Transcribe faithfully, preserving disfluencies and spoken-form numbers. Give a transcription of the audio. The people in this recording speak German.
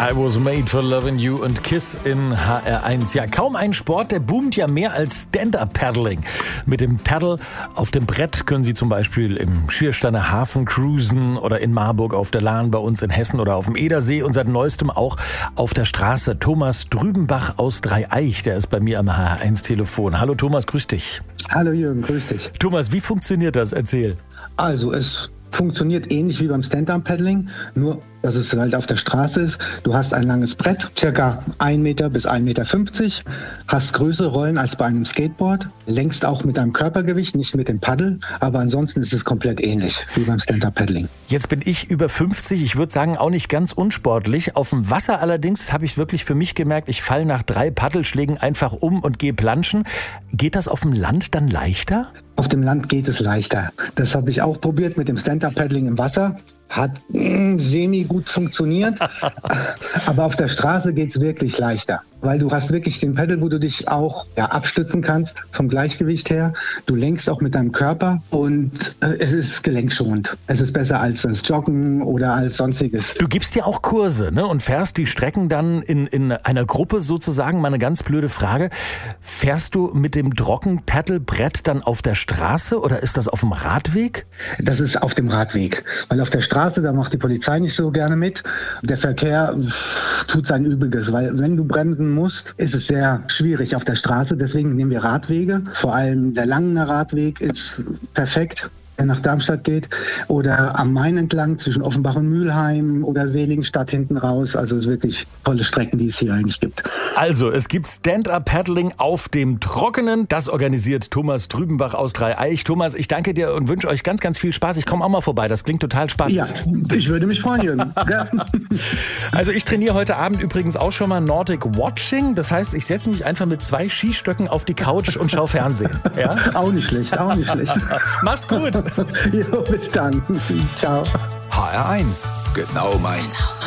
I was made for loving you und Kiss in H R eins. Ja, kaum ein Sport, der boomt ja mehr als Stand-Up-Paddling. Mit dem Paddle auf dem Brett können Sie zum Beispiel im Schiersteiner Hafen cruisen oder in Marburg auf der Lahn bei uns in Hessen oder auf dem Edersee und seit neuestem auch auf der Straße. Thomas Drübenbach aus Dreieich, der ist bei mir am H R eins Telefon. Hallo Thomas, grüß dich. Hallo Jürgen, grüß dich. Thomas, wie funktioniert das? Erzähl. Also es funktioniert ähnlich wie beim Stand-Up-Paddling, nur dass es halt auf der Straße ist. Du hast ein langes Brett, circa ein Meter bis ein Meter fünfzig, hast größere Rollen als bei einem Skateboard, lenkst auch mit deinem Körpergewicht, nicht mit dem Paddel, aber ansonsten ist es komplett ähnlich wie beim Stand-Up-Paddling. Jetzt bin ich über fünfzig, ich würde sagen auch nicht ganz unsportlich. Auf dem Wasser allerdings habe ich es wirklich für mich gemerkt, ich falle nach drei Paddelschlägen einfach um und gehe planschen. Geht das auf dem Land dann leichter? Auf dem Land geht es leichter. Das habe ich auch probiert mit dem Stand-Up-Paddling im Wasser. Hat mh, semi gut funktioniert, aber auf der Straße geht es wirklich leichter, weil du hast wirklich den Paddel, wo du dich auch ja, abstützen kannst vom Gleichgewicht her. Du lenkst auch mit deinem Körper und äh, es ist gelenkschonend. Es ist besser als das Joggen oder als sonstiges. Du gibst ja auch Kurse, ne? Und fährst die Strecken dann in, in einer Gruppe sozusagen. Mal eine ganz blöde Frage. Fährst du mit dem Trockenpaddelbrett dann auf der Straße oder ist das auf dem Radweg? Das ist auf dem Radweg, weil auf der Straße da macht die Polizei nicht so gerne mit. Der Verkehr tut sein Übriges, weil wenn du bremsen musst, ist es sehr schwierig auf der Straße. Deswegen nehmen wir Radwege. Vor allem der Langener Radweg ist perfekt, der nach Darmstadt geht, oder am Main entlang zwischen Offenbach und Mülheim oder Seligenstadt hinten raus. Also es ist wirklich tolle Strecken, die es hier eigentlich gibt. Also, es gibt Stand-Up-Paddling auf dem Trockenen. Das organisiert Thomas Drübenbach aus Dreieich. Thomas, ich danke dir und wünsche euch ganz, ganz viel Spaß. Ich komme auch mal vorbei. Das klingt total spannend. Ja, ich würde mich freuen, Jürgen. Ja. Also ich trainiere heute Abend übrigens auch schon mal Nordic Watching. Das heißt, ich setze mich einfach mit zwei Skistöcken auf die Couch und schaue Fernsehen. Ja? Auch nicht schlecht, auch nicht schlecht. Mach's gut. Jo, bis dann. Ciao. H R eins, genau meins.